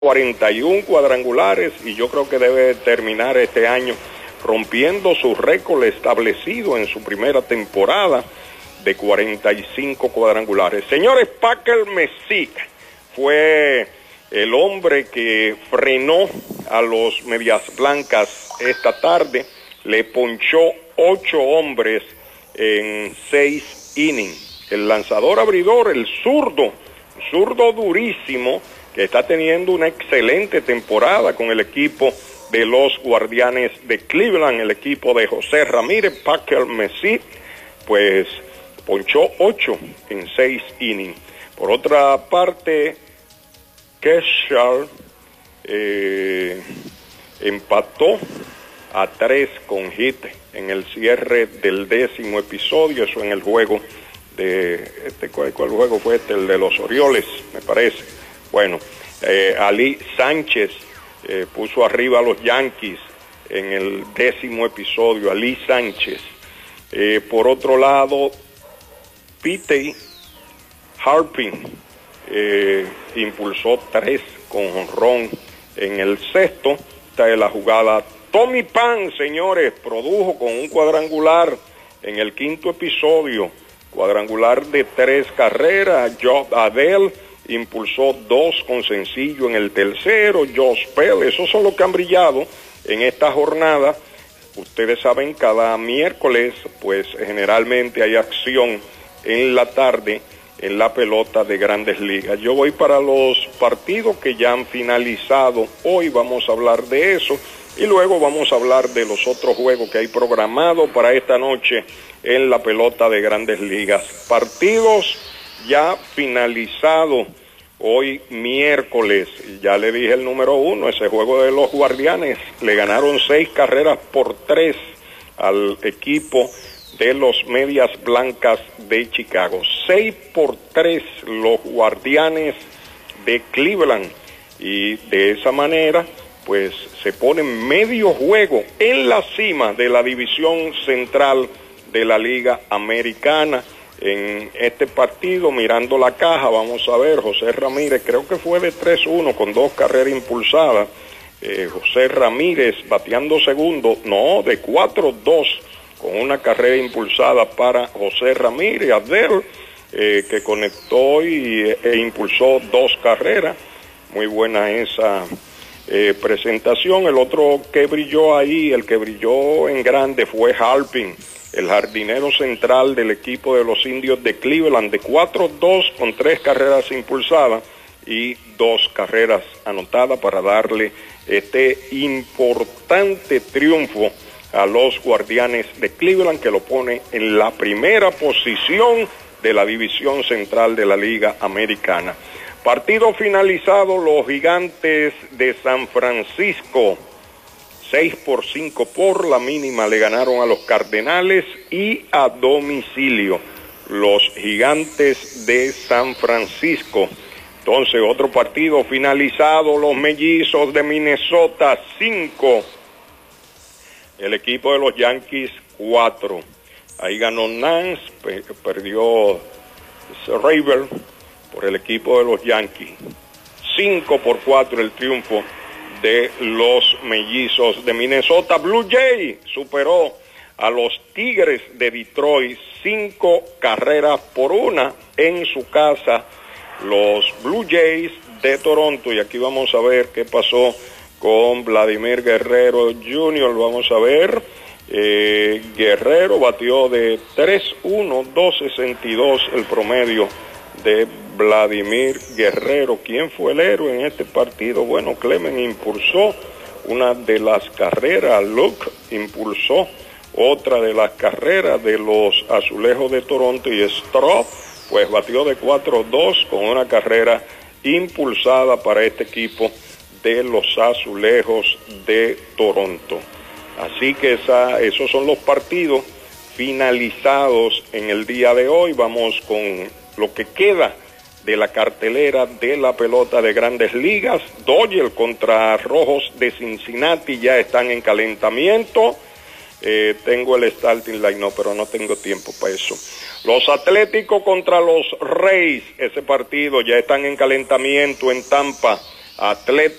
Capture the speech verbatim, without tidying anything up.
cuarenta y uno cuadrangulares y yo creo que debe terminar este año rompiendo su récord establecido en su primera temporada de cuarenta y cinco cuadrangulares. Señores, Packer Messick fue el hombre que frenó a los Medias Blancas esta tarde, le ponchó ocho hombres en seis innings. El lanzador abridor, el zurdo, zurdo durísimo, que está teniendo una excelente temporada con el equipo de los Guardianes de Cleveland, el equipo de José Ramírez. Packer Messick, pues ponchó ocho en seis innings. Por otra parte, Kershaw eh, empató a tres con hit en el cierre del décimo episodio, eso en el juego de, este, ¿cuál, cuál juego fue este? El de los Orioles, me parece. Bueno, eh, Ali Sánchez eh, puso arriba a los Yankees en el décimo episodio, Ali Sánchez. Eh, por otro lado, Pete Harpin eh, impulsó tres con jonrón en el sexto. Esta es la jugada. Tommy Pan, señores, produjo con un cuadrangular en el quinto episodio, cuadrangular de tres carreras. Job Adele impulsó dos con sencillo en el tercero. Josh Bell, esos son los que han brillado en esta jornada. Ustedes saben, cada miércoles, pues generalmente hay acción en la tarde en la pelota de Grandes Ligas. Yo voy para los partidos que ya han finalizado. Hoy vamos a hablar de eso y luego vamos a hablar de los otros juegos que hay programados para esta noche en la pelota de Grandes Ligas. Partidos ya finalizado hoy miércoles, ya le dije el número uno, ese juego de los Guardianes, le ganaron seis carreras por tres al equipo de los Medias Blancas de Chicago. Seis por tres los Guardianes de Cleveland, y de esa manera pues se ponen medio juego en la cima de la división central de la Liga Americana. En este partido, mirando la caja, vamos a ver, José Ramírez, creo que fue de tres uno con dos carreras impulsadas. Eh, José Ramírez bateando segundo, no, de cuatro dos con una carrera impulsada para José Ramírez. Adele, eh, que conectó y, e impulsó dos carreras. Muy buena esa eh, presentación. El otro que brilló ahí, el que brilló en grande fue Harpin, el jardinero central del equipo de los Indios de Cleveland, de cuatro dos con tres carreras impulsadas y dos carreras anotadas para darle este importante triunfo a los Guardianes de Cleveland, que lo pone en la primera posición de la división central de la Liga Americana. Partido finalizado, los Gigantes de San Francisco seis por cinco por la mínima le ganaron a los Cardenales, y a domicilio los Gigantes de San Francisco. Entonces, otro partido finalizado, los Mellizos de Minnesota cinco, el equipo de los Yankees cuatro. Ahí ganó Nance, perdió Raver por el equipo de los Yankees. cinco por cuatro el triunfo de los Mellizos de Minnesota. Blue Jay superó a los Tigres de Detroit cinco carreras por una en su casa, los Blue Jays de Toronto. Y aquí vamos a ver qué pasó con Vladimir Guerrero junior Vamos a ver, eh, Guerrero batió de tres uno, dos sesenta y dos el promedio de Vladimir Guerrero. ¿Quién fue el héroe en este partido? Bueno, Clemen impulsó una de las carreras, Luke impulsó otra de las carreras de los Azulejos de Toronto, y Straw pues batió de cuatro dos con una carrera impulsada para este equipo de los Azulejos de Toronto. Así que esa, esos son los partidos finalizados en el día de hoy. Vamos con lo que queda de la cartelera de la pelota de Grandes Ligas. Dodgers contra Rojos de Cincinnati ya están en calentamiento. Eh, tengo el starting line, no, pero no tengo tiempo para eso. Los Atléticos contra los Reyes, ese partido ya están en calentamiento en Tampa. atleta